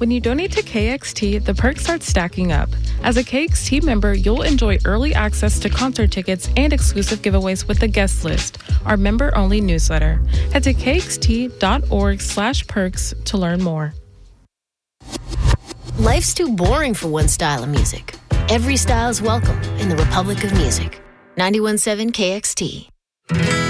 When you donate to KXT, the perks start stacking up. As a KXT member, you'll enjoy early access to concert tickets and exclusive giveaways with the guest list, our member-only newsletter. Head to kxt.org/perks to learn more. Life's too boring for one style of music. Every style is welcome in the Republic of Music. 91.7 KXT.